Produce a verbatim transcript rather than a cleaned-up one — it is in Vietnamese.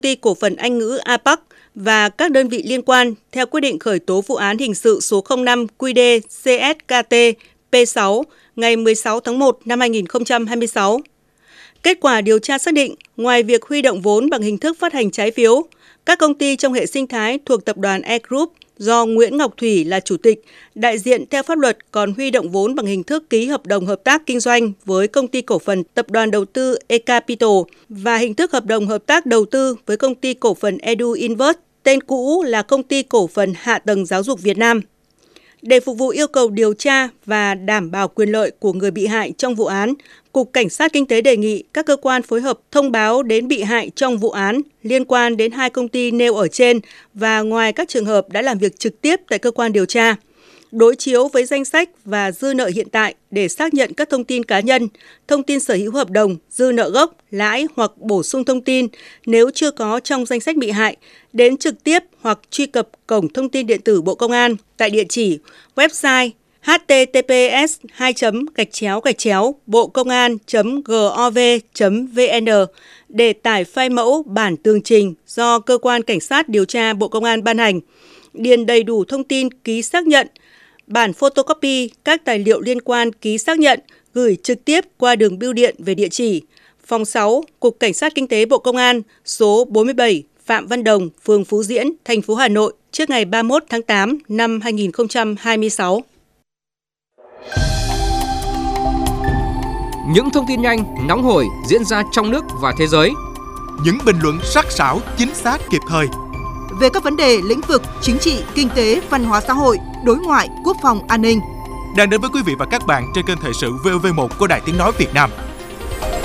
ty cổ phần Anh ngữ a pếch và các đơn vị liên quan theo quyết định khởi tố vụ án hình sự số không năm Q D C S K T P sáu ngày mười sáu tháng một năm hai nghìn không trăm hai mươi sáu. Kết quả điều tra xác định, ngoài việc huy động vốn bằng hình thức phát hành trái phiếu, các công ty trong hệ sinh thái thuộc tập đoàn E Group do Nguyễn Ngọc Thủy là chủ tịch, đại diện theo pháp luật còn huy động vốn bằng hình thức ký hợp đồng hợp tác kinh doanh với công ty cổ phần tập đoàn đầu tư E-Capital và hình thức hợp đồng hợp tác đầu tư với công ty cổ phần Edu Invest, tên cũ là công ty cổ phần Hạ tầng Giáo dục Việt Nam. Để phục vụ yêu cầu điều tra và đảm bảo quyền lợi của người bị hại trong vụ án, Cục Cảnh sát Kinh tế đề nghị các cơ quan phối hợp thông báo đến bị hại trong vụ án liên quan đến hai công ty nêu ở trên và ngoài các trường hợp đã làm việc trực tiếp tại cơ quan điều tra, đối chiếu với danh sách và dư nợ hiện tại để xác nhận các thông tin cá nhân, thông tin sở hữu hợp đồng, dư nợ gốc, lãi hoặc bổ sung thông tin nếu chưa có trong danh sách bị hại, đến trực tiếp hoặc truy cập cổng thông tin điện tử Bộ Công an tại địa chỉ website h t t p s hai gạch chéo gạch chéo bộ công an chấm gov chấm v n để tải file mẫu bản tường trình do Cơ quan Cảnh sát điều tra Bộ Công an ban hành, điền đầy đủ thông tin ký xác nhận, bản photocopy các tài liệu liên quan ký xác nhận gửi trực tiếp qua đường bưu điện về địa chỉ Phòng sáu, Cục Cảnh sát Kinh tế Bộ Công an, số bốn mươi bảy, Phạm Văn Đồng, phường Phú Diễn, thành phố Hà Nội trước ngày ba mươi mốt tháng tám năm hai nghìn không trăm hai mươi sáu. Những thông tin nhanh, nóng hổi diễn ra trong nước và thế giới. Những bình luận sắc sảo, chính xác, kịp thời. Về các vấn đề lĩnh vực chính trị, kinh tế, văn hóa xã hội, đối ngoại, quốc phòng, an ninh. Đang đến với quý vị và các bạn trên kênh Thời sự V O V một của Đài Tiếng nói Việt Nam.